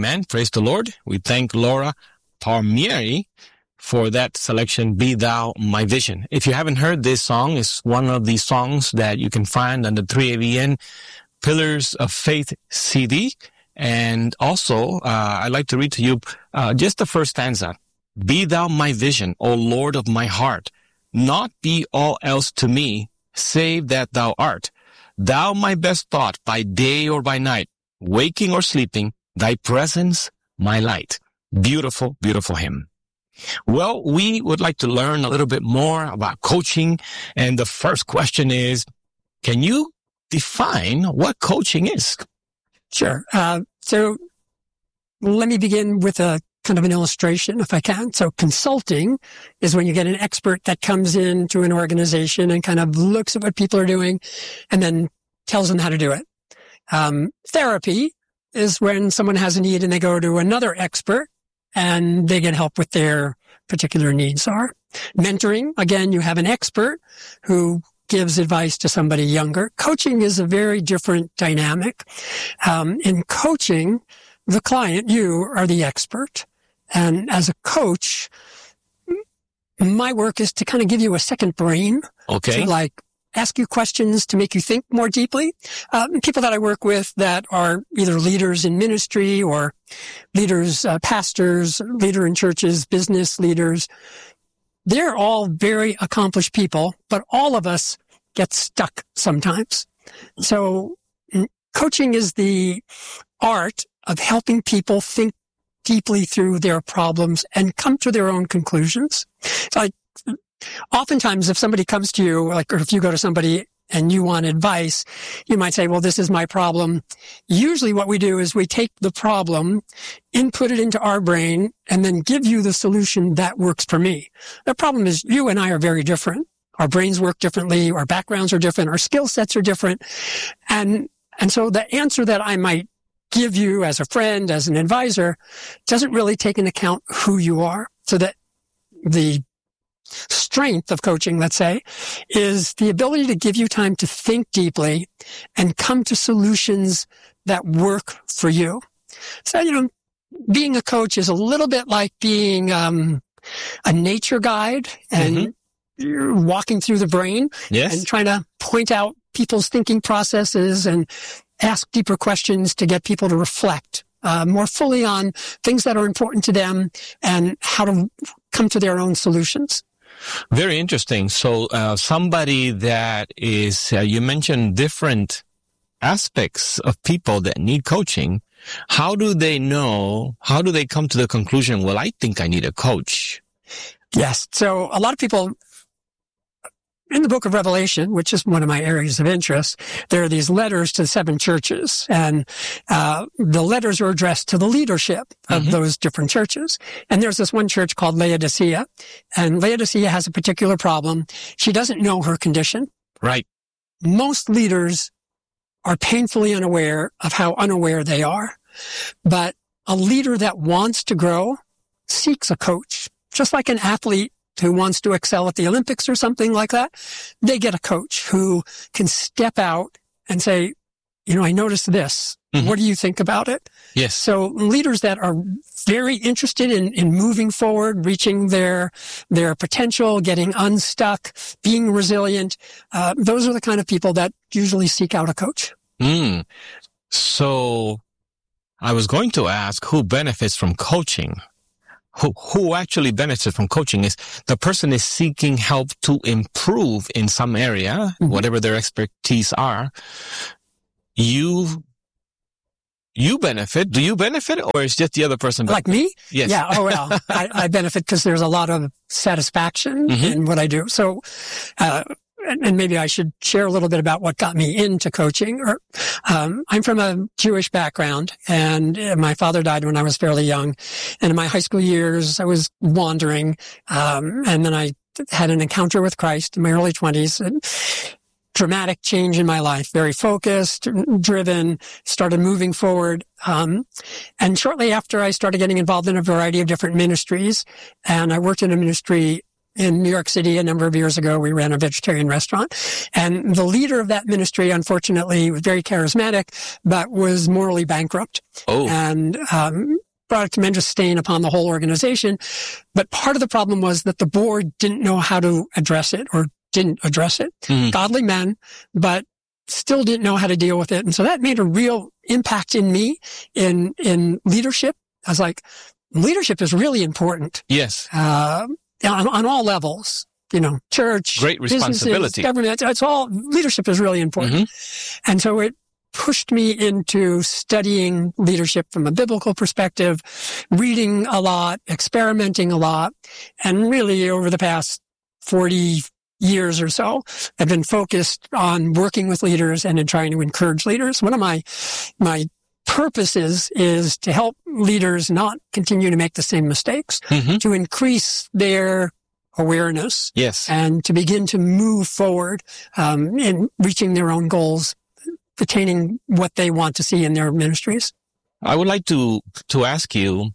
Amen. Praise the Lord. We thank Laura Palmieri for that selection, Be Thou My Vision. If you haven't heard this song, it's one of the songs that you can find on the 3ABN Pillars of Faith CD. And also, I'd like to read to you just the first stanza. Be thou my vision, O Lord of my heart. Not be all else to me, save that thou art. Thou my best thought by day or by night, waking or sleeping, thy presence my light. Beautiful, beautiful hymn. Well, we would like to learn a little bit more about coaching. And the first question is, can you define what coaching is? Sure. So let me begin with a kind of an illustration, if I can. So consulting is when you get an expert that comes into an organization and kind of looks at what people are doing and then tells them how to do it. Therapy is when someone has a need and they go to another expert and they get help with their particular needs are. Mentoring, again, you have an expert who gives advice to somebody younger. Coaching is a very different dynamic. In coaching, the client, you are the expert. And as a coach, my work is to kind of give you a second brain. Okay. To ask you questions to make you think more deeply. People that I work with that are either leaders in ministry or leaders, pastors, leader in churches, business leaders, they're all very accomplished people, but all of us get stuck sometimes. So coaching is the art of helping people think deeply through their problems and come to their own conclusions. Oftentimes, if somebody comes to you, or if you go to somebody and you want advice, you might say, well, this is my problem. Usually what we do is we take the problem, input it into our brain, and then give you the solution that works for me. The problem is you and I are very different. Our brains work differently. Our backgrounds are different. Our skill sets are different. And so the answer that I might give you as a friend, as an advisor, doesn't really take into account who you are. So that the strength of coaching, let's say, is the ability to give you time to think deeply and come to solutions that work for you. So, being a coach is a little bit like being a nature guide and you're walking through the brain and trying to point out people's thinking processes and ask deeper questions to get people to reflect more fully on things that are important to them and how to come to their own solutions. Very interesting. So somebody that is, you mentioned different aspects of people that need coaching. How do they come to the conclusion, well, I think I need a coach? Yes. So a lot of people in the book of Revelation, which is one of my areas of interest, there are these letters to the 7 churches, and the letters are addressed to the leadership of those different churches. And there's this one church called Laodicea, and Laodicea has a particular problem. She doesn't know her condition. Right. Most leaders are painfully unaware of how unaware they are. But a leader that wants to grow seeks a coach, just like an athlete who wants to excel at the Olympics or something like that. They get a coach who can step out and say, I noticed this. What do you think about it? Yes. So leaders that are very interested in moving forward, reaching their potential, getting unstuck, being resilient, those are the kind of people that usually seek out a coach. So I was going to ask who benefits from coaching. Who actually benefits from coaching is the person is seeking help to improve in some area, whatever their expertise are. You benefit. Do you benefit, or is just the other person benefit? Like me? Yes. Yeah. Oh, well, I benefit because there's a lot of satisfaction in what I do. So, and maybe I should share a little bit about what got me into coaching. I'm from a Jewish background, and my father died when I was fairly young. And in my high school years, I was wandering, and then I had an encounter with Christ in my early 20s. And dramatic change in my life, very focused, driven, started moving forward. And shortly after, I started getting involved in a variety of different ministries, and I worked in a ministry in New York City a number of years ago. We ran a vegetarian restaurant, and the leader of that ministry, unfortunately, was very charismatic, but was morally bankrupt. Oh. And brought a tremendous stain upon the whole organization. But part of the problem was that the board didn't know how to address it, or didn't address it. Mm. Godly men, but still didn't know how to deal with it. And so that made a real impact in me in leadership. I was like, leadership is really important. Yes. On all levels, church, great responsibility, government, it's all, leadership is really important. Mm-hmm. And so it pushed me into studying leadership from a biblical perspective, reading a lot, experimenting a lot. And really over the past 40 years or so, I've been focused on working with leaders and in trying to encourage leaders. One of my purposes is to help leaders not continue to make the same mistakes, mm-hmm. to increase their awareness, yes, and to begin to move forward in reaching their own goals, attaining what they want to see in their ministries. I would like to ask you,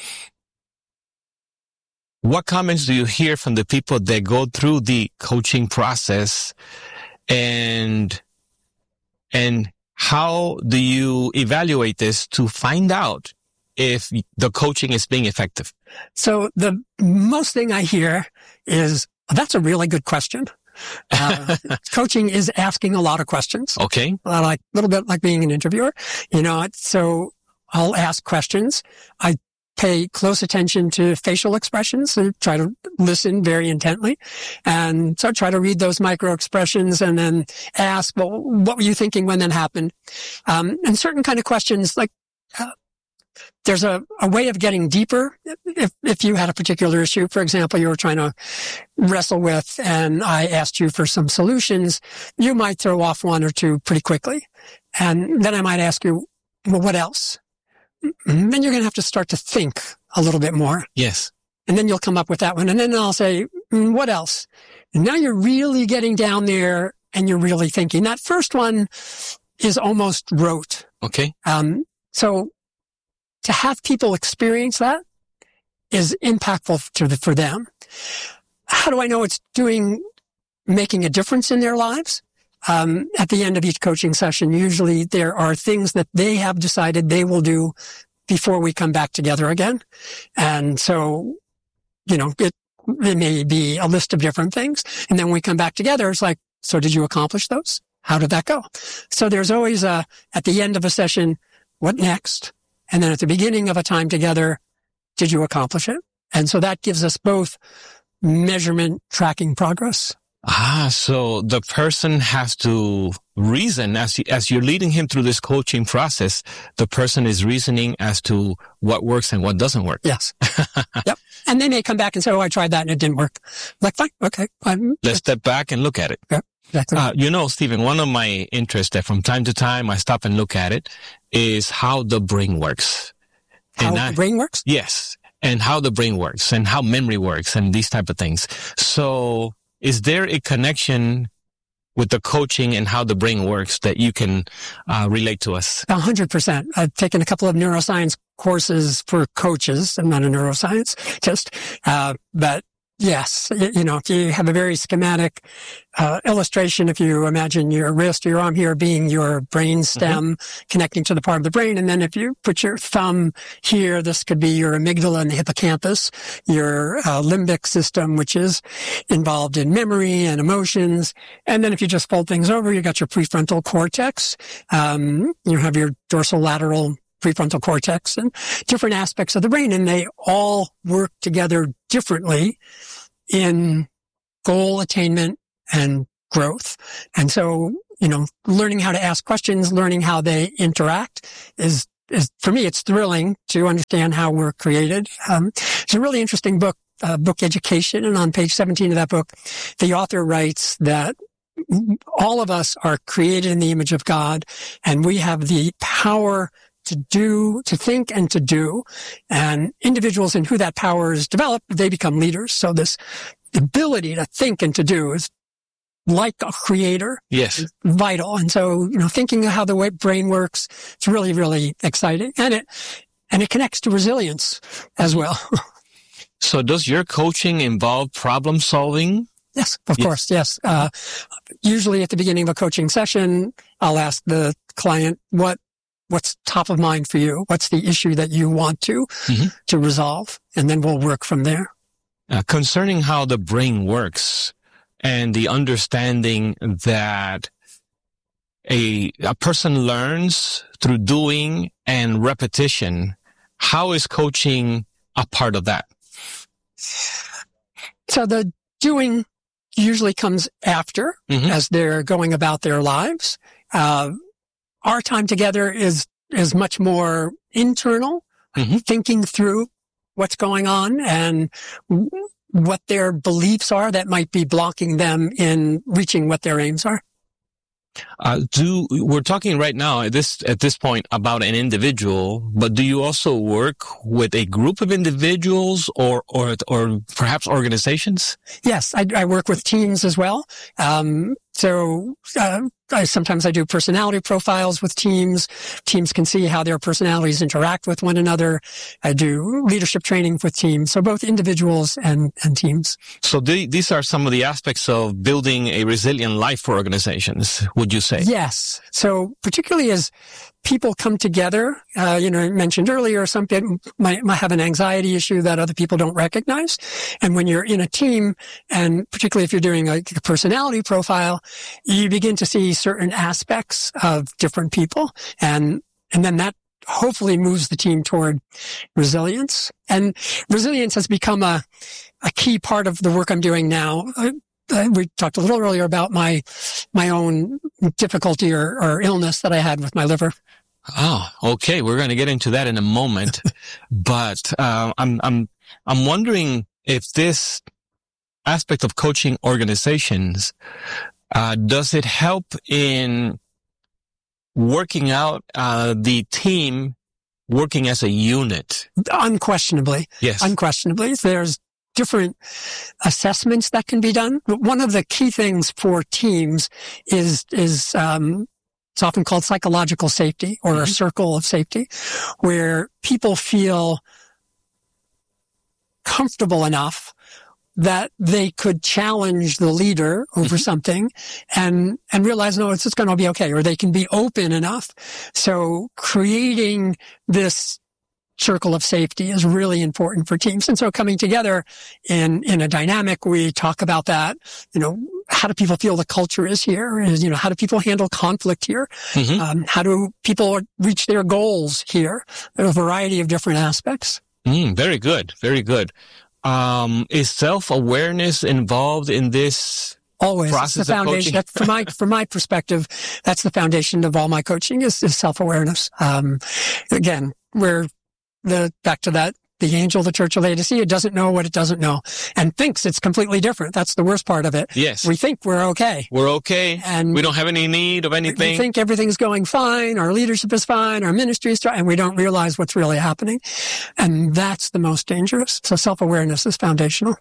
what comments do you hear from the people that go through the coaching process, and how do you evaluate this to find out if the coaching is being effective? So the most thing I hear is, that's a really good question. Coaching is asking a lot of questions. Okay. A little bit like being an interviewer, so I'll ask questions. I pay close attention to facial expressions and try to listen very intently. And so try to read those micro expressions and then ask, well, what were you thinking when that happened? And certain kind of questions, like, there's a way of getting deeper. If you had a particular issue, for example, you were trying to wrestle with, and I asked you for some solutions, you might throw off one or two pretty quickly. And then I might ask you, well, what else? Then you're going to have to start to think a little bit more. Yes. And then you'll come up with that one. And then I'll say, what else? And now you're really getting down there and you're really thinking. That first one is almost rote. Okay. So to have people experience that is impactful for them. How do I know it's making a difference in their lives? At the end of each coaching session, usually there are things that they have decided they will do before we come back together again. And so, it may be a list of different things. And then when we come back together, it's like, so did you accomplish those? How did that go? So there's always at the end of a session, what next? And then at the beginning of a time together, did you accomplish it? And so that gives us both measurement, tracking progress. So the person has to reason as you're leading him through this coaching process. The person is reasoning as to what works and what doesn't work. Yes. Yep. And they may come back and say, "Oh, I tried that and it didn't work." Like, fine, okay. Let's step back and look at it. Yeah, exactly. Stephen, one of my interests that from time to time I stop and look at it is how the brain works. The brain works? Yes. And how the brain works and how memory works and these type of things. So, is there a connection with the coaching and how the brain works that you can relate to us? 100%. I've taken a couple of neuroscience courses for coaches. I'm not a neuroscientist, but yes, if you have a very schematic illustration, if you imagine your wrist or your arm here being your brain stem, mm-hmm. connecting to the part of the brain, and then if you put your thumb here, this could be your amygdala and the hippocampus, your limbic system, which is involved in memory and emotions. And then if you just fold things over, you got your prefrontal cortex. You have your dorsolateral prefrontal cortex and different aspects of the brain, and they all work together differently in goal attainment and growth. And so, learning how to ask questions, learning how they interact is for me, it's thrilling to understand how we're created. It's a really interesting book, Book Education, and on page 17 of that book, the author writes that all of us are created in the image of God, and we have the power to think and to do. And individuals in who that power is developed, they become leaders. So this ability to think and to do is like a creator. Yes. Is vital. And so, thinking of how the way brain works, it's really, really exciting. And it connects to resilience as well. So does your coaching involve problem solving? Yes, of course. Yes. Usually at the beginning of a coaching session, I'll ask the client, what's top of mind for you? What's the issue that you want to resolve? And then we'll work from there. Concerning how the brain works and the understanding that a person learns through doing and repetition, how is coaching a part of that? So the doing usually comes after, as they're going about their lives. Our time together is much more internal, thinking through what's going on and what their beliefs are that might be blocking them in reaching what their aims are. We're talking right now at this point about an individual, but do you also work with a group of individuals or perhaps organizations? Yes, I work with teams as well. Sometimes I do personality profiles with teams. Teams can see how their personalities interact with one another. I do leadership training with teams, so both individuals and teams. So these are some of the aspects of building a resilient life for organizations, would you say? Yes. So particularly as people come together, I mentioned earlier, some people might have an anxiety issue that other people don't recognize. And when you're in a team, and particularly if you're doing a personality profile, you begin to see certain aspects of different people. And then that hopefully moves the team toward resilience. And resilience has become a key part of the work I'm doing now. We talked a little earlier about my own difficulty or illness that I had with my liver. Oh, okay. We're going to get into that in a moment, but I'm wondering if this aspect of coaching organizations does it help in working out the team working as a unit? Unquestionably, yes. Unquestionably, there's different assessments that can be done. One of the key things for teams is it's often called psychological safety or a circle of safety, where people feel comfortable enough that they could challenge the leader over something and realize, no, it's just going to be okay, or they can be open enough. So creating this circle of safety is really important for teams. And so coming together in a dynamic, we talk about that, how do people feel the culture is here? How do people handle conflict here? How do people reach their goals here? There's a variety of different aspects. Very good. Very good. Is self-awareness involved in this always process the foundation? of coaching? From my perspective, that's the foundation of all my coaching is self-awareness. Again, back to that, the angel of the Church of Laodicea doesn't know what it doesn't know and thinks it's completely different. That's the worst part of it. Yes. We think we're okay. We're okay. And we don't have any need of anything. We think everything's going fine. Our leadership is fine. Our ministry is fine. And we don't realize what's really happening. And that's the most dangerous. So self-awareness is foundational.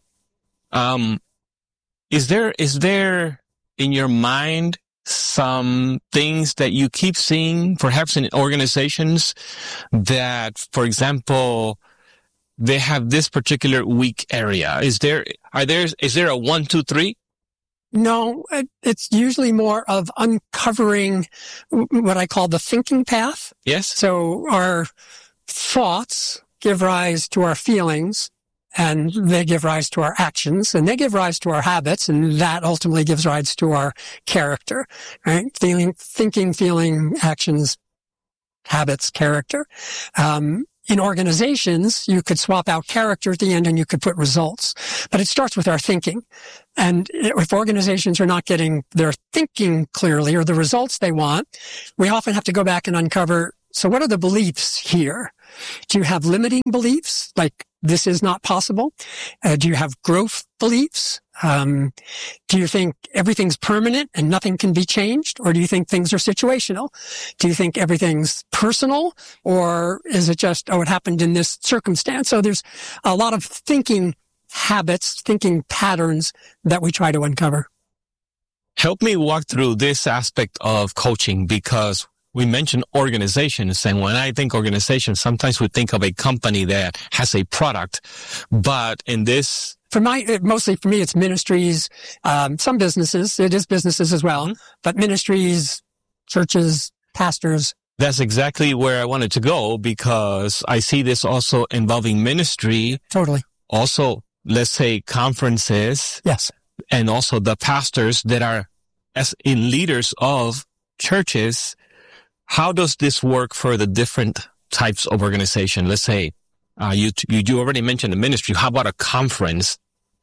Is there in your mind some things that you keep seeing, perhaps in organizations that, for example, they have this particular weak area? Is there a 1, 2, 3? No, it's usually more of uncovering what I call the thinking path. Yes. So our thoughts give rise to our feelings, and they give rise to our actions, and they give rise to our habits, and that ultimately gives rise to our character, right? Thinking, feeling, actions, habits, character. In organizations, you could swap out character at the end and you could put results. But it starts with our thinking. And if organizations are not getting their thinking clearly or the results they want, we often have to go back and uncover, so what are the beliefs here? Do you have limiting beliefs, like this is not possible? Do you have growth beliefs? Do you think everything's permanent and nothing can be changed? Or do you think things are situational? Do you think everything's personal? Or is it just, it happened in this circumstance? So there's a lot of thinking habits, thinking patterns that we try to uncover. Help me walk through this aspect of coaching, because we mentioned organizations, and when I think organization, sometimes we think of a company that has a product, but in this... Mostly for me, it's ministries, some businesses, it is businesses as well, but ministries, churches, pastors. That's exactly where I wanted to go, because I see this also involving ministry. Totally. Also, let's say conferences. Yes. And also the pastors that are as in leaders of churches. How does this work for the different types of organization? Let's say, you already mentioned the ministry. How about a conference?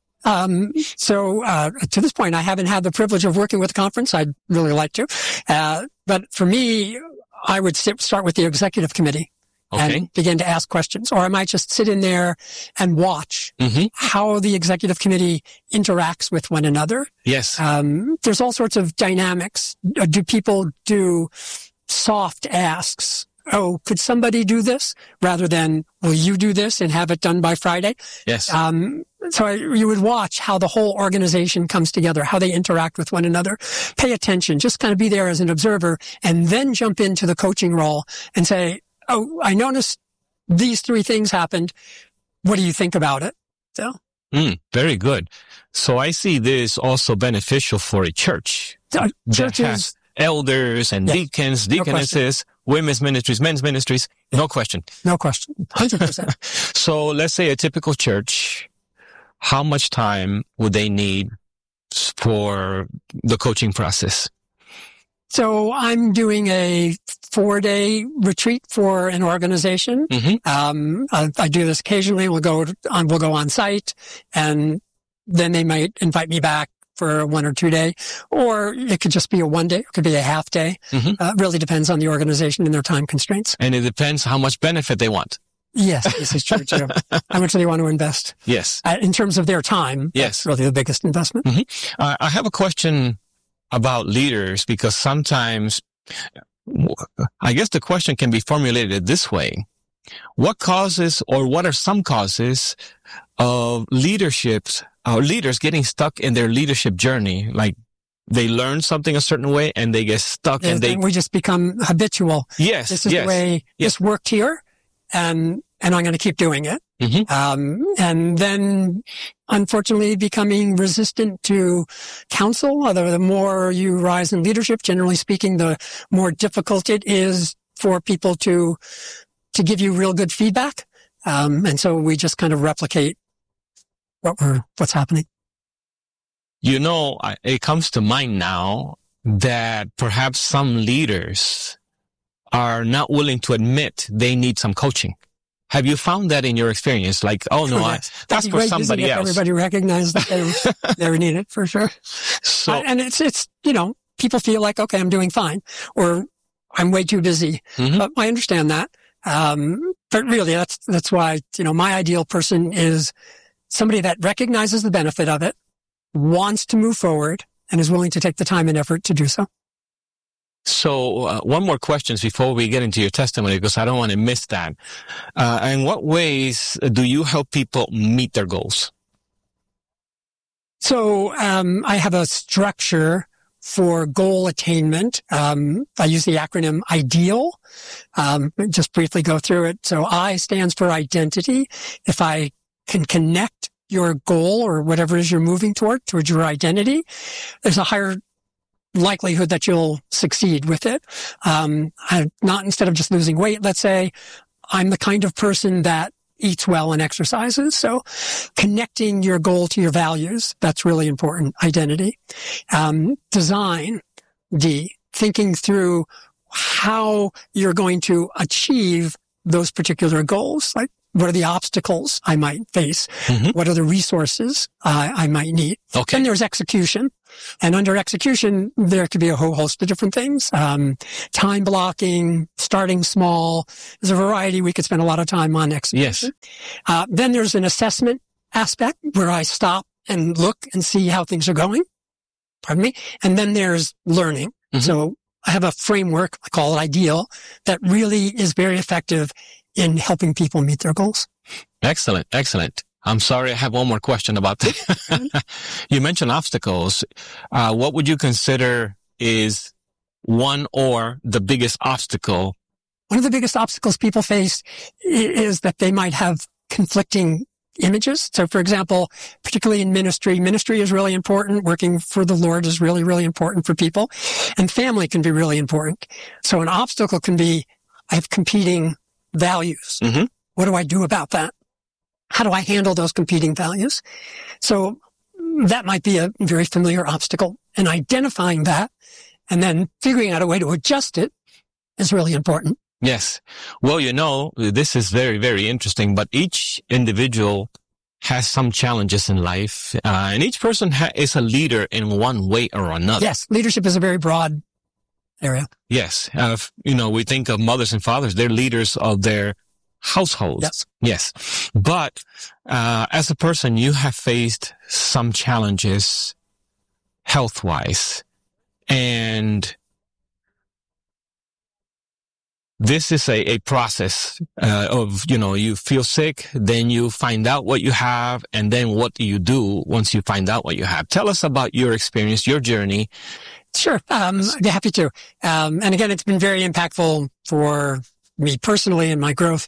To this point, I haven't had the privilege of working with a conference. I'd really like to. But for me, I would start with the executive committee and begin to ask questions. Or I might just sit in there and watch how the executive committee interacts with one another. Yes. There's all sorts of dynamics. Do people do soft asks? Oh, could somebody do this? Rather than, will you do this and have it done by Friday? Yes. You would watch how the whole organization comes together, how they interact with one another. Pay attention, just kind of be there as an observer, and then jump into the coaching role and say, oh, I noticed these 3 things happened. What do you think about it? So. Very good. So I see this also beneficial for a church. Churches. That has elders and deacons, deaconesses, women's ministries, men's ministries. No question. No question. 100%. So let's say a typical church, how much time would they need for the coaching process? So I'm doing a 4-day retreat for an organization. I do this occasionally. We'll go on site, and then they might invite me back for a 1 or 2 day, or it could just be a 1 day, it could be a half day. Really depends on the organization and their time constraints. And it depends how much benefit they want. Yes, this is true too. How much do they want to invest? Yes. In terms of their time, that's really the biggest investment. I have a question about leaders, because sometimes, I guess the question can be formulated this way. What causes, or what are some causes of leaders getting stuck in their leadership journey? Like, they learn something a certain way and they get stuck, and we just become habitual. Yes. This is the way this worked here, and I'm going to keep doing it. And then unfortunately becoming resistant to counsel. Although the more you rise in leadership, generally speaking, the more difficult it is for people to give you real good feedback. And so we just kind of replicate what's happening. It comes to mind now that perhaps some leaders are not willing to admit they need some coaching. Have you found that in your experience? Like, oh no, that's for somebody else. Everybody recognized that they need it for sure. So, and it's, people feel like, okay, I'm doing fine, or I'm way too busy. But I understand that. But really that's why, my ideal person is somebody that recognizes the benefit of it, wants to move forward, and is willing to take the time and effort to do so. So, one more question before we get into your testimony, because I don't want to miss that. In what ways do you help people meet their goals? So, I have a structure for goal attainment. I use the acronym IDEAL. Just briefly go through it. So I stands for identity. If I can connect your goal or whatever it is you're moving towards your identity, there's a higher likelihood that you'll succeed with it. Not instead of just losing weight, let's say I'm the kind of person that eats well and exercises. So connecting your goal to your values, that's really important. Identity. Design, D, thinking through how you're going to achieve those particular goals. Like, what are the obstacles I might face? What are the resources I might need? Okay. Then there's execution. And under execution, there could be a whole host of different things. Time blocking, starting small. There's a variety. We could spend a lot of time on execution. Yes. Then there's an assessment aspect where I stop and look and see how things are going. Pardon me. And then there's learning. So I have a framework, I call it IDEAL, that really is very effective in helping people meet their goals. Excellent. Excellent. I'm sorry, I have one more question about that. You mentioned obstacles. What would you consider is one or the biggest obstacle? One of the biggest obstacles people face is that they might have conflicting images. So, for example, particularly in ministry is really important. Working for the Lord is really, really important for people. And family can be really important. So an obstacle can be, I have competing values. Mm-hmm. What do I do about that? How do I handle those competing values? So that might be a very familiar obstacle. And identifying that and then figuring out a way to adjust it is really important. Yes. Well, this is very, very interesting, but each individual has some challenges in life, and each person is a leader in one way or another. Yes. Leadership is a very broad area. Yes. We think of mothers and fathers, they're leaders of their households. Yes. Yes. But, as a person, you have faced some challenges health-wise, and this is a process of, you feel sick, then you find out what you have, and then what do you do once you find out what you have? Tell us about your experience, your journey. Sure. I'd be happy to. And again, it's been very impactful for me personally and my growth.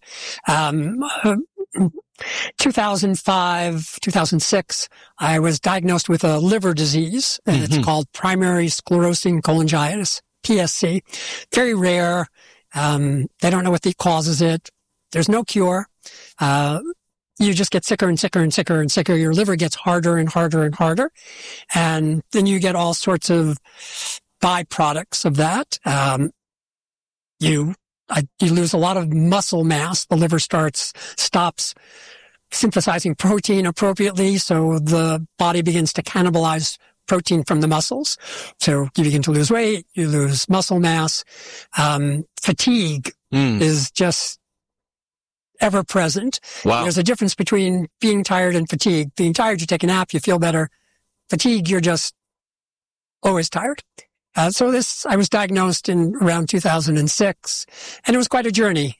2005, 2006, I was diagnosed with a liver disease, and it's called primary sclerosing cholangitis, PSC. Very rare. They don't know what causes it. There's no cure. You just get sicker and sicker and sicker and sicker. Your liver gets harder and harder and harder. And then you get all sorts of byproducts of that. You lose a lot of muscle mass. The liver stops synthesizing protein appropriately. So the body begins to cannibalize protein from the muscles. So you begin to lose weight, you lose muscle mass. Fatigue is just ever present. Wow. There's a difference between being tired and fatigue. Being tired, you take a nap, you feel better. Fatigue, you're just always tired. I was diagnosed in around 2006, and it was quite a journey.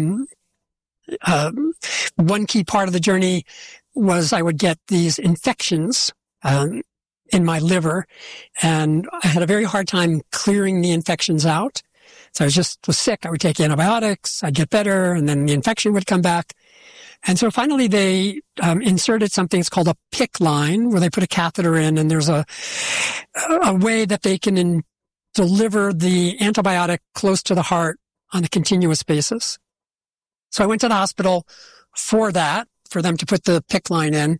One key part of the journey was I would get these infections, in my liver, and I had a very hard time clearing the infections out. So I was sick. I would take antibiotics, I'd get better, and then the infection would come back. And so finally they inserted something that's called a PICC line, where they put a catheter in, and there's a way that they can deliver the antibiotic close to the heart on a continuous basis. So I went to the hospital for them to put the PICC line in.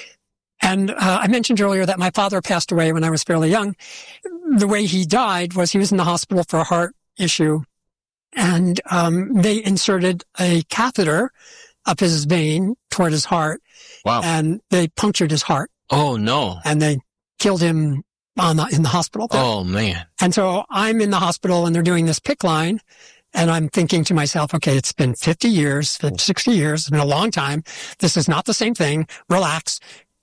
And I mentioned earlier that my father passed away when I was fairly young. The way he died was he was in the hospital for a heart issue, and they inserted a catheter up his vein toward his heart. Wow. And they punctured his heart. Oh, no. And they killed him in the hospital there. Oh, man. And so I'm in the hospital, and they're doing this PICC line, and I'm thinking to myself, okay, it's been 50 years, 60 years. It's been a long time. This is not the same thing. Relax.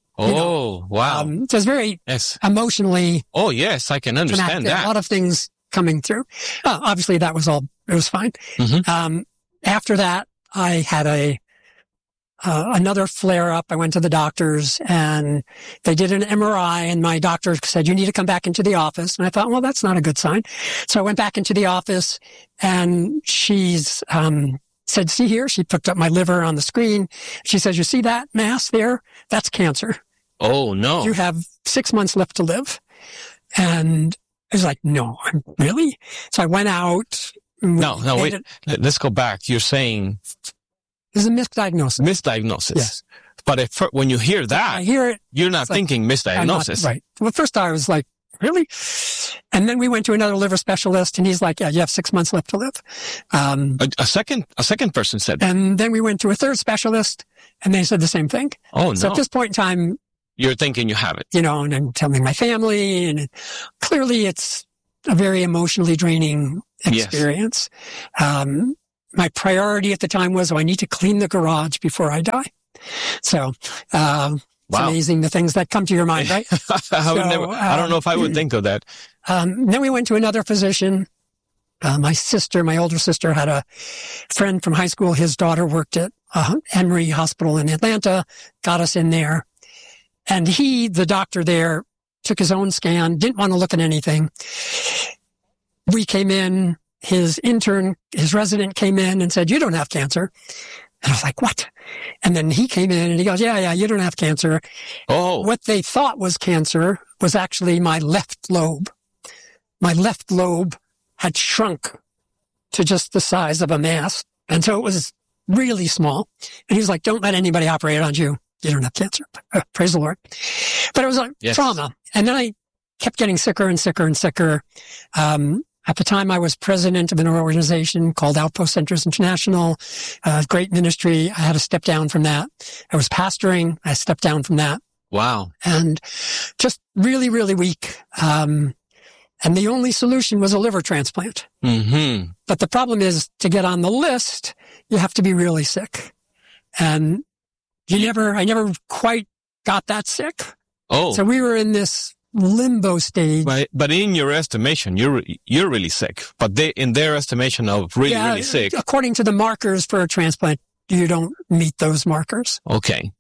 Oh, wow. So it's very emotionally. Oh, yes, I can understand that. A lot of things coming through. Obviously, it was fine. Mm-hmm. After that, I had another flare up. I went to the doctors, and they did an MRI, and my doctor said, you need to come back into the office. And I thought, well, that's not a good sign. So I went back into the office, and she's said, see here, she picked up my liver on the screen. She says, you see that mass there? That's cancer. Oh, no. You have 6 months left to live. And I was like, no, really? So I went out. No, wait. Let's go back. You're saying this is a misdiagnosis. Misdiagnosis. Yes. But when you hear that, I hear it. You're not thinking misdiagnosis. Right. Well, first I was like, really? And then we went to another liver specialist, and he's like, yeah, you have 6 months left to live. A second person said that. And then we went to a third specialist, and they said the same thing. Oh, no. So at this point in time, you're thinking you have it. And I'm telling my family, and clearly it's a very emotionally draining experience. Yes. My priority at the time was, I need to clean the garage before I die. So, it's amazing the things that come to your mind, right? I don't know if I would think of that. Then we went to another physician. My older sister, had a friend from high school. His daughter worked at Emory Hospital in Atlanta, got us in there. And the doctor there, took his own scan, didn't want to look at anything. we came in, his resident came in and said, "You don't have cancer." And I was like, "What?" And then he came in and he goes, yeah, you don't have cancer. Oh. What they thought was cancer was actually my left lobe. My left lobe had shrunk to just the size of a mass. And so it was really small. And he was like, "Don't let anybody operate on you. You don't have cancer." Praise the Lord. But it was like trauma. And then I kept getting sicker and sicker and sicker. At the time, I was president of an organization called Outpost Centers International, great ministry. I had to step down from that. I was pastoring. I stepped down from that. Wow. And just really, really weak. And the only solution was a liver transplant. Mm-hmm. But the problem is, to get on the list, you have to be really sick. And I never quite got that sick. Oh. So we were in this limbo stage. But in your estimation, you're really sick. But in their estimation of really sick. According to the markers for a transplant, you don't meet those markers. Okay.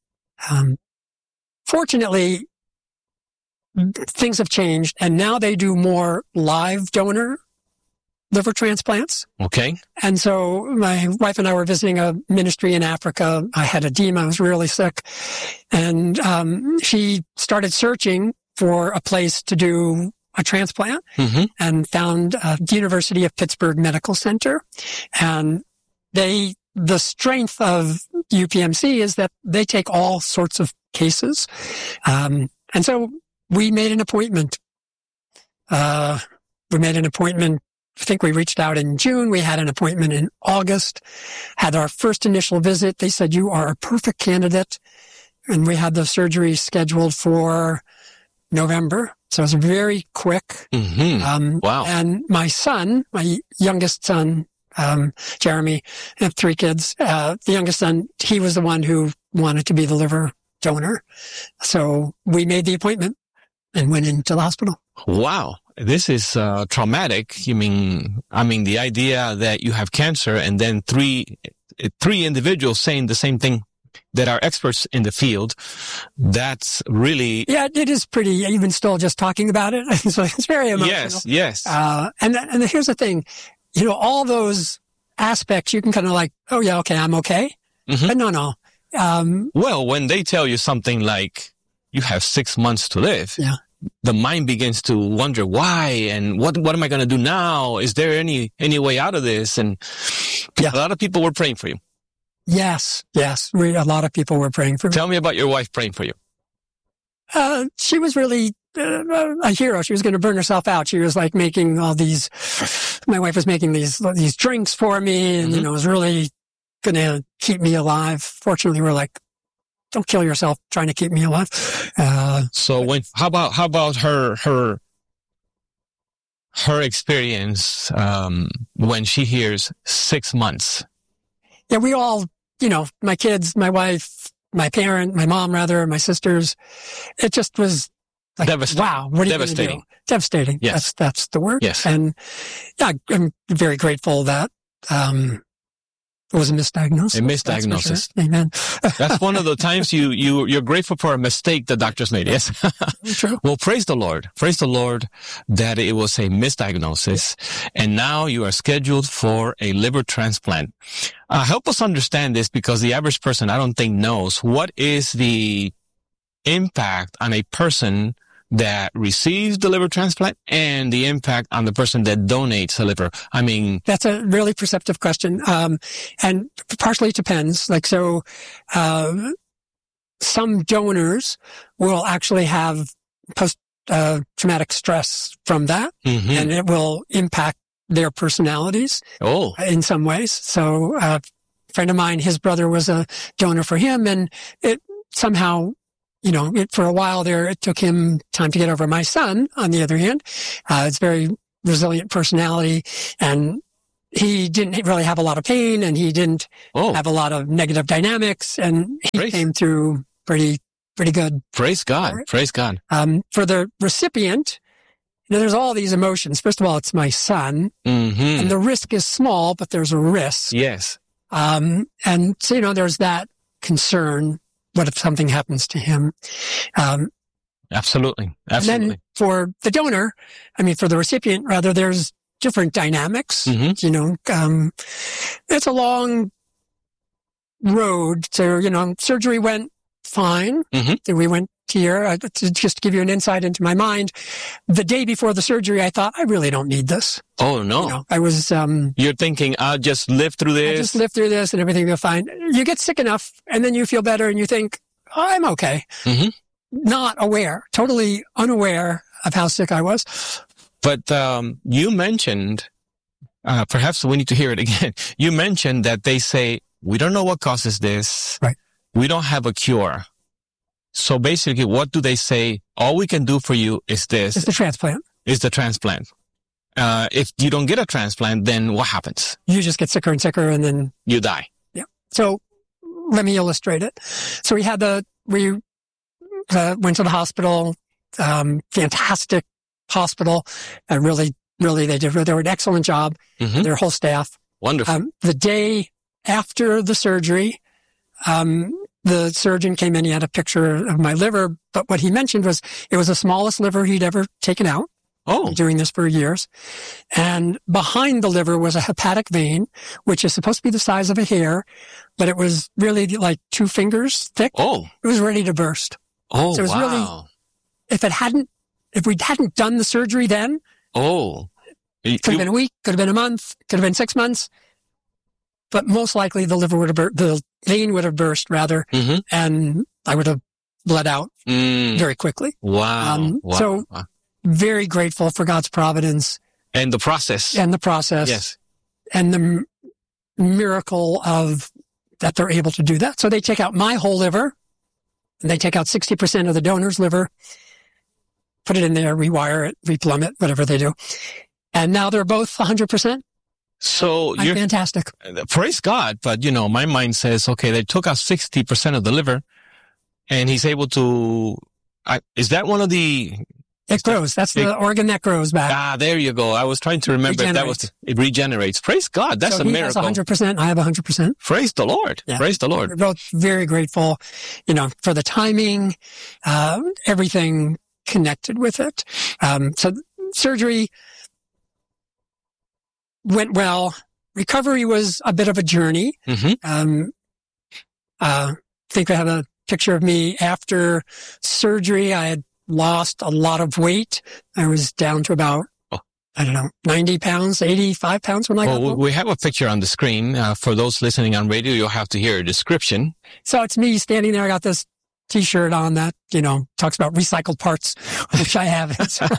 Fortunately, things have changed, and now they do more live donor liver transplants. Okay. And so my wife and I were visiting a ministry in Africa. I had edema. I was really sick. And she started searching for a place to do a transplant, and found the University of Pittsburgh Medical Center. And the strength of UPMC is that they take all sorts of cases. And so we made an appointment. I think we reached out in June. We had an appointment in August, had our first initial visit. They said, "You are a perfect candidate." And we had the surgery scheduled for November. So it was very quick. Wow. And my youngest son, Jeremy, I have 3 kids. The youngest son, he was the one who wanted to be the liver donor. So we made the appointment and went into the hospital. Wow. This is traumatic. I mean, the idea that you have cancer and then three individuals saying the same thing that are experts in the field, that's really... Yeah, it is pretty, even still just talking about it. So it's very emotional. Yes. And here's the thing, all those aspects, you can kind of like, "Oh yeah, okay, I'm okay." But no. Well, when they tell you something like, you have 6 months to live, the mind begins to wonder why, and what am I going to do now? Is there any way out of this? And a lot of people were praying for you. Yes. A lot of people were praying for me. Tell me about your wife praying for you. She was really a hero. She was going to burn herself out. She was like making all these, my wife was making these drinks for me, and, was really going to keep me alive. Fortunately, we're like, "Don't kill yourself trying to keep me alive." How about her experience, when she hears 6 months? Yeah, we all, my kids, my wife, my mom, my sisters, it just was like, devastating. Wow, what are you going to do? Devastating. Yes. That's the word. Yes. And I'm very grateful that, it was a misdiagnosis. A misdiagnosis. Sure. Amen. That's one of the times you're grateful for a mistake the doctors made. Yes. True. Well, praise the Lord. Praise the Lord that it was a misdiagnosis, and now you are scheduled for a liver transplant. Help us understand this, because the average person, I don't think, knows what is the impact on a person that receives the liver transplant and the impact on the person that donates a liver. I mean, that's a really perceptive question. And partially it depends. Some donors will actually have post-traumatic stress from that, and it will impact their personalities in some ways. So a friend of mine, his brother was a donor for him, and it somehow, for a while there, it took him time to get over. My son, on the other hand, it's very resilient personality, and he didn't really have a lot of pain, and he didn't have a lot of negative dynamics, and he came through pretty good. Praise God. Praise God. For the recipient, there's all these emotions. First of all, it's my son, and the risk is small, but there's a risk. Yes. And so, there's that concern. What if something happens to him? Absolutely. And then for the donor, for the recipient, rather, there's different dynamics. Mm-hmm. You know, it's a long road. So, you know, surgery went fine. Mm-hmm. We went here to just give you an insight into my mind. The day before the surgery, I thought, I really don't need this. Oh, no. You know, I was, You're thinking, I'll just live through this. I'll just live through this and everything will be fine. You get sick enough and then you feel better and you think, oh, I'm okay. Mm-hmm. Not aware, totally unaware of how sick I was. But you mentioned, perhaps we need to hear it again. You mentioned that they say, we don't know what causes this. Right. We don't have a cure. So basically, what do they say? All we can do for you is this. It's the transplant. Is the transplant. If you don't get a transplant, then what happens? You just get sicker and sicker and then You die. Yeah. So let me illustrate it. So we went to the hospital, fantastic hospital. Really, they did an excellent job. Mm-hmm. Their whole staff. Wonderful. The day after the surgery, the surgeon came in, he had a picture of my liver, but what he mentioned was it was the smallest liver he'd ever taken out. Oh. Doing this for years. And behind the liver was a hepatic vein, which is supposed to be the size of a hair, but it was really like 2 fingers thick. Oh. It was ready to burst. Oh, So it was wow. really, if we hadn't done the surgery then, Oh. could have been a week, could have been a month, could have been 6 months, but most likely the vein would have burst rather, Mm-hmm. and I would have bled out very quickly. Wow. Wow. So Wow. very grateful for God's providence And the process. and the process. Yes. And the miracle of that they're able to do that. So they take out my whole liver, and they take out 60% of the donor's liver, put it in there, rewire it, replumb it, whatever they do. And now they're both 100%. So I'm fantastic. praise God. But, you know, my mind says, okay, they took out 60% of the liver and he's able to, is that one of the... It grows. That's the organ that grows back. There you go. I was trying to remember if that was, it regenerates. Praise God. That's so a miracle. He has 100%. I have 100%. Praise the Lord. Yeah. Praise the Lord. We're both very grateful, you know, for the timing, everything connected with it. So surgery went well. Recovery was a bit of a journey. Mm-hmm. I think I have a picture of me after surgery. I had lost a lot of weight. I was down to about, 90 pounds, 85 pounds when I got home. We have a picture on the screen. For those listening on radio, you'll have to hear a description. So it's me standing there. I got this T-shirt on that, you know, talks about recycled parts, which I have.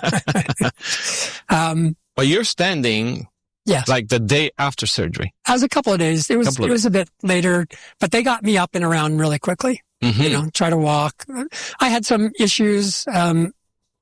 But you're standing... Yes. Like the day after surgery. I was a couple of days. It was a bit later, but they got me up and around really quickly. Mm-hmm. You know, try to walk. I had some issues. One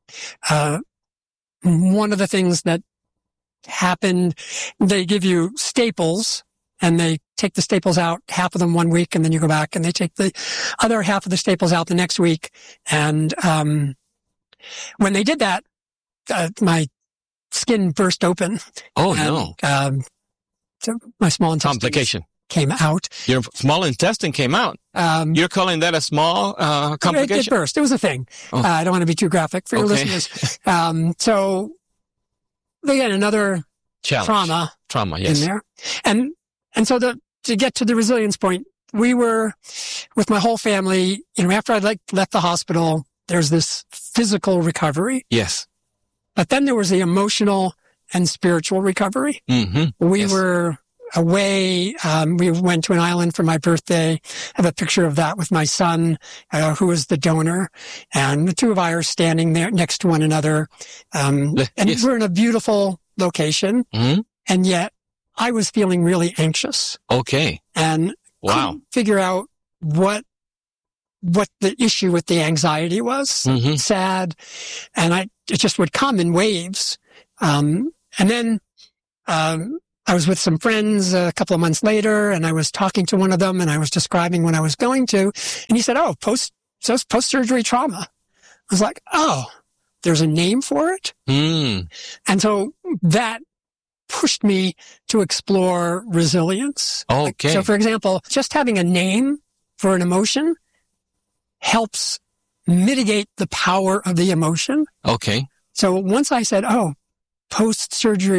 of the things that happened, they give you staples and they take the staples out, half of them 1 week, and then you go back and they take the other half of the staples out the next week. And, when they did that, my skin burst open. Oh, and, no. So my small intestine Complication came out. Your small intestine came out. You're calling that a small complication? It burst. It was a thing. Oh. I don't want to be too graphic for your listeners. So again, another Challenge. Trauma, yes. in there. And so to get to the resilience point, we were with my whole family, you know, after I left the hospital, there's this physical recovery. Yes. But then there was the emotional and spiritual recovery. Mm-hmm. We were away. We went to an island for my birthday. I have a picture of that with my son, who was the donor. And the two of us are standing there next to one another. And we're in a beautiful location. Mm-hmm. And yet I was feeling really anxious. Okay. And couldn't figure out what the issue with the anxiety was. Mm-hmm. Sad. And it just would come in waves. And then, I was with some friends a couple of months later and I was talking to one of them and I was describing what I was going to. And he said, post-surgery trauma. I was like, oh, there's a name for it. Mm. And so that pushed me to explore resilience. Okay. So for example, just having a name for an emotion helps mitigate the power of the emotion. Okay. So once I said, post-surgery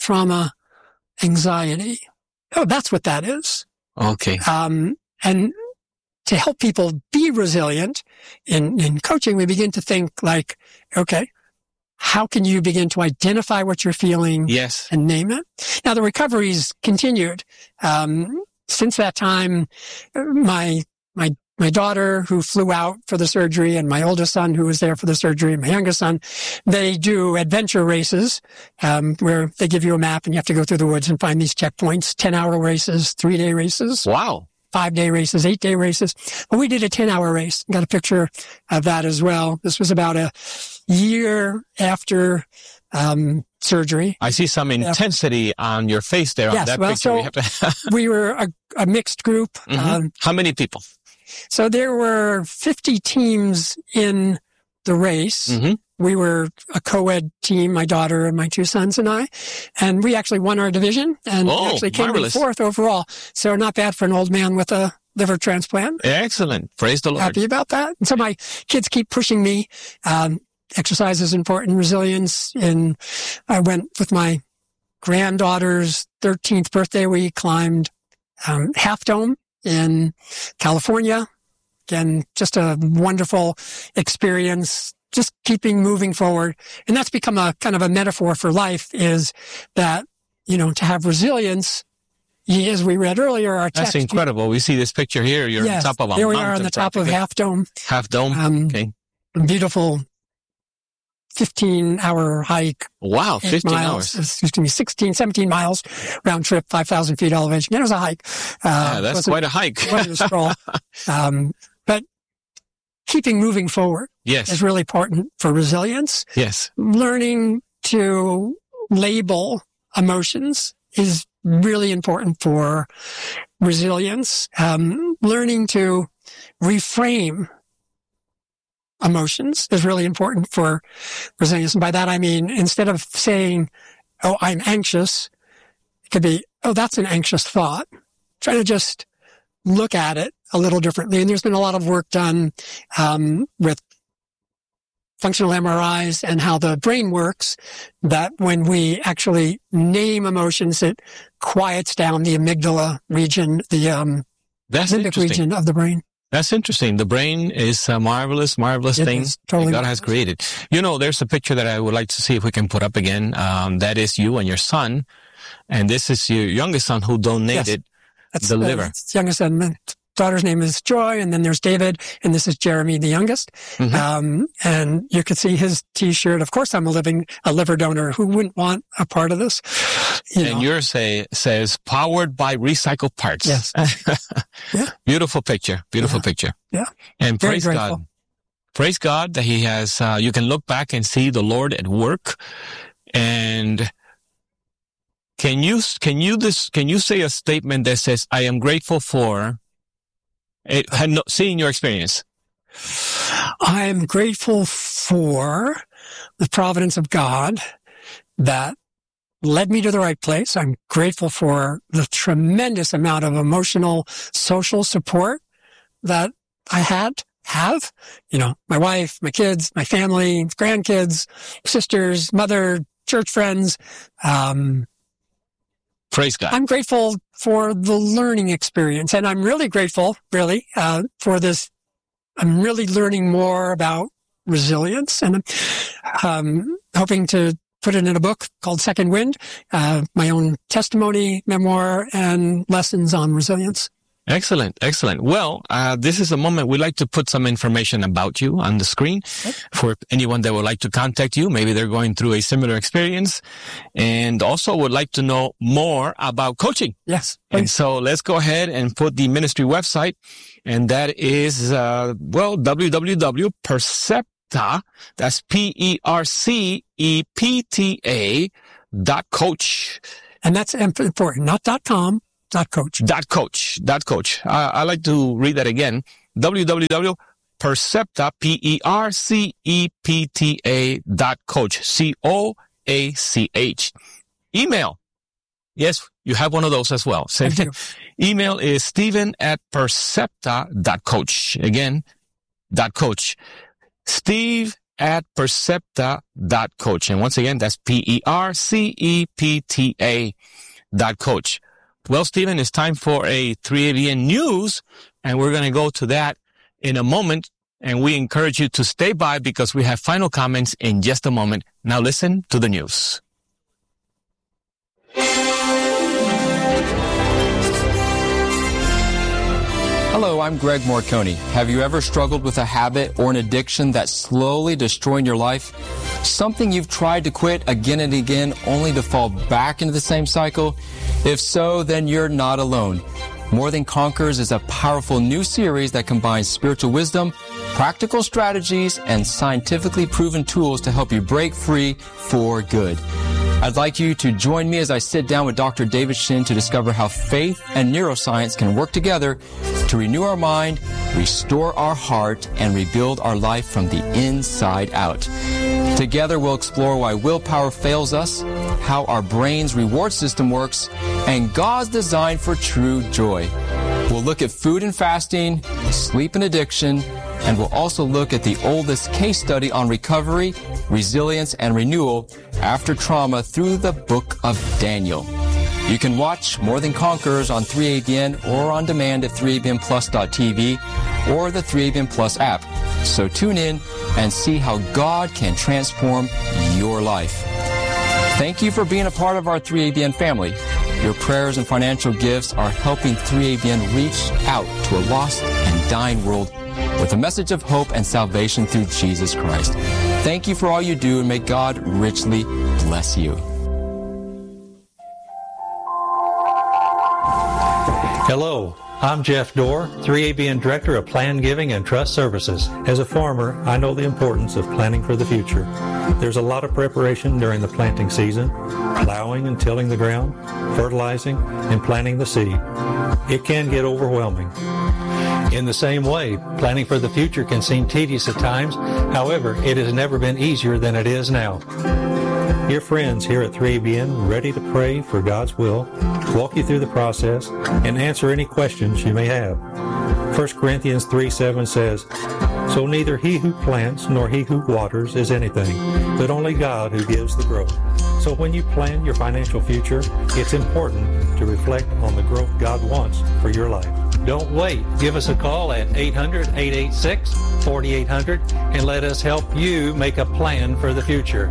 trauma anxiety. Oh, that's what that is. Okay. And to help people be resilient in coaching, we begin to think like, okay, how can you begin to identify what you're feeling? Yes. And name it? Now, the recovery's continued. Since that time, my daughter who flew out for the surgery and my oldest son who was there for the surgery, my youngest son, they do adventure races, where they give you a map and you have to go through the woods and find these checkpoints, 10-hour races, 3-day races. Wow. 5-day races, 8-day races. Well, we did a 10-hour race. Got a picture of that as well. This was about a year after surgery. I see some intensity on your face there yes, on that well, picture. So we were a mixed group. Mm-hmm. How many people? So there were 50 teams in the race. Mm-hmm. We were a co-ed team, my daughter and my 2 sons and I, and we actually won our division and actually came in 4th overall. So not bad for an old man with a liver transplant. Excellent. Praise the Lord. Happy about that. And so my kids keep pushing me. Exercise is important, resilience. And I went with my granddaughter's 13th birthday. We climbed Half Dome in California. Again, just a wonderful experience, just keeping moving forward. And that's become a kind of a metaphor for life, is that, to have resilience, as we read earlier, our text. That's incredible. We see this picture here. You're on top of a mountain. Here we are on the top of Half Dome. Half Dome. Okay. Beautiful 15-hour hike. Wow, 15 miles, hours. 17 miles round trip, 5,000 feet elevation. It was a hike. That's quite a hike. Quite a stroll. But keeping moving forward is really important for resilience. Yes. Learning to label emotions is really important for resilience. Learning to reframe emotions is really important for resilience. And by that, I mean, instead of saying, oh, I'm anxious, it could be, oh, that's an anxious thought. Try to just look at it a little differently. And there's been a lot of work done with functional MRIs and how the brain works, that when we actually name emotions, it quiets down the amygdala region, the limbic region of the brain. That's interesting. The brain is a marvelous thing totally that God has created. There's a picture that I would like to see if we can put up again. That is you and your son. And this is your youngest son who donated the liver. That's youngest son. My daughter's name is Joy, and then there's David, and this is Jeremy, the youngest. Mm-hmm. And you could see his T-shirt. Of course, I'm a liver donor. Who wouldn't want a part of this? And yours says powered by recycled parts. Yes. Yeah. Beautiful picture. Picture. Yeah. And very praise grateful. God. Praise God that He has, you can look back and see the Lord at work. And can you say a statement that says, I am grateful for seeing your experience? I am grateful for the providence of God that led me to the right place. I'm grateful for the tremendous amount of emotional, social support that I have. My wife, my kids, my family, grandkids, sisters, mother, church friends. Praise God. I'm grateful for the learning experience, and I'm really grateful, for this. I'm really learning more about resilience, and I'm hoping to put it in a book called Second Wind, my own testimony, memoir, and lessons on resilience. Excellent. Well, this is a moment we'd like to put some information about you on the screen for anyone that would like to contact you. Maybe they're going through a similar experience and also would like to know more about coaching. Yes. And so let's go ahead and put the ministry website, and that is, www.percepta, that's PERCEPTA.coach. And that's important, not .com. .coach. .coach. I like to read that again. www.percepta, PERCEPTA.coach. COACH. Email. Yes, you have one of those as well. Email is Stephen@percepta.coach. Again, .coach. Steve at Percepta.coach. And once again, that's PERCEPTA.coach. Well, Stephen, it's time for a 3ABN news, and we're going to go to that in a moment. And we encourage you to stay by because we have final comments in just a moment. Now listen to the news. Hello, I'm Greg Morconi. Have you ever struggled with a habit or an addiction that's slowly destroying your life? Something you've tried to quit again and again only to fall back into the same cycle? If so, then you're not alone. More Than Conquerors is a powerful new series that combines spiritual wisdom, practical strategies, and scientifically proven tools to help you break free for good. I'd like you to join me as I sit down with Dr. David Shin to discover how faith and neuroscience can work together to renew our mind, restore our heart, and rebuild our life from the inside out. Together, we'll explore why willpower fails us, how our brain's reward system works, and God's design for true joy. We'll look at food and fasting, sleep and addiction, and we'll also look at the oldest case study on recovery, resilience, and renewal after trauma through the book of Daniel. You can watch More Than Conquerors on 3ABN or on demand at 3ABNplus.tv or the 3ABN Plus app. So tune in and see how God can transform your life. Thank you for being a part of our 3ABN family. Your prayers and financial gifts are helping 3ABN reach out to a lost and dying world with a message of hope and salvation through Jesus Christ. Thank you for all you do, and may God richly bless you. Hello, I'm Jeff Dorr, 3ABN Director of Plan Giving and Trust Services. As a farmer, I know the importance of planning for the future. There's a lot of preparation during the planting season, plowing and tilling the ground, fertilizing, and planting the seed. It can get overwhelming. In the same way, planning for the future can seem tedious at times. However, it has never been easier than it is now. Your friends here at 3ABN ready to pray for God's will, walk you through the process, and answer any questions you may have. 1 Corinthians 3:7 says, "So neither he who plants nor he who waters is anything, but only God who gives the growth." So when you plan your financial future, it's important to reflect on the growth God wants for your life. Don't wait. Give us a call at 800-886-4800 and let us help you make a plan for the future.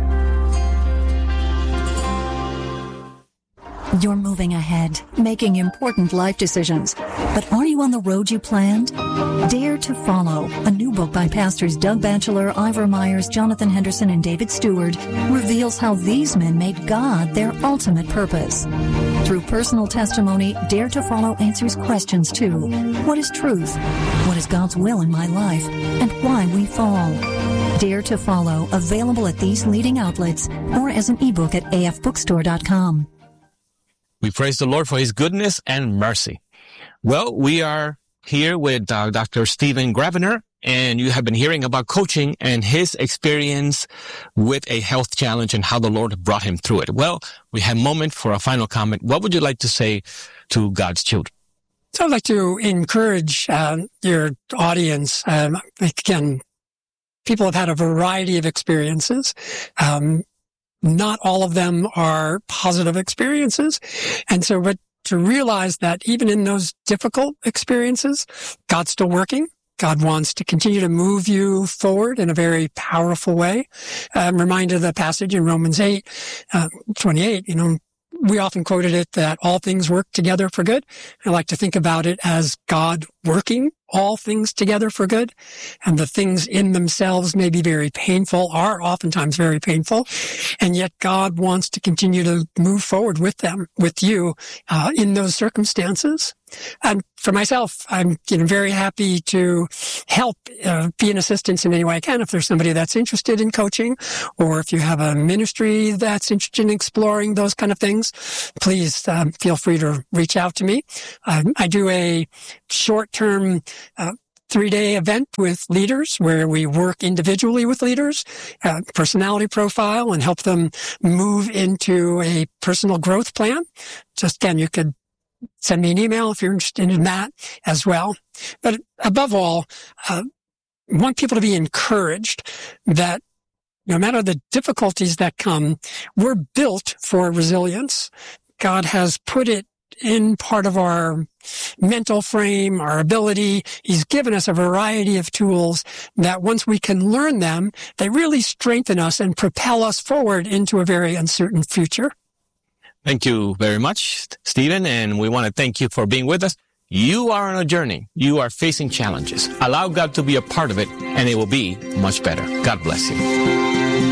You're moving ahead, making important life decisions. But are you on the road you planned? Dare to Follow, a new book by pastors Doug Batchelor, Ivor Myers, Jonathan Henderson, and David Stewart, reveals how these men made God their ultimate purpose. Through personal testimony, Dare to Follow answers questions too. What is truth? What is God's will in my life? And why we fall? Dare to Follow, available at these leading outlets or as an ebook at afbookstore.com. We praise the Lord for His goodness and mercy. Well, we are here with Dr. Stephen Gravener, and you have been hearing about coaching and his experience with a health challenge and how the Lord brought him through it. Well, we have a moment for a final comment. What would you like to say to God's children? So I'd like to encourage your audience. Again, people have had a variety of experiences. Not all of them are positive experiences. And so, but to realize that even in those difficult experiences, God's still working. God wants to continue to move you forward in a very powerful way. I'm reminded of the passage in Romans 8:28. We often quoted it that all things work together for good. I like to think about it as God working all things together for good. And the things in themselves may be very painful, are oftentimes very painful. And yet God wants to continue to move forward with them, with you, in those circumstances. And for myself, I'm very happy to help, be an assistance in any way I can. If there's somebody that's interested in coaching, or if you have a ministry that's interested in exploring those kind of things, please feel free to reach out to me. I do a short-term 3-day event with leaders where we work individually with leaders, personality profile, and help them move into a personal growth plan. Just again, you could send me an email if you're interested in that as well. But above all, I want people to be encouraged that no matter the difficulties that come, we're built for resilience. God has put it in part of our mental frame, our ability. He's given us a variety of tools that once we can learn them, they really strengthen us and propel us forward into a very uncertain future. Thank you very much, Stephen, and we want to thank you for being with us. You are on a journey. You are facing challenges. Allow God to be a part of it, and it will be much better. God bless you.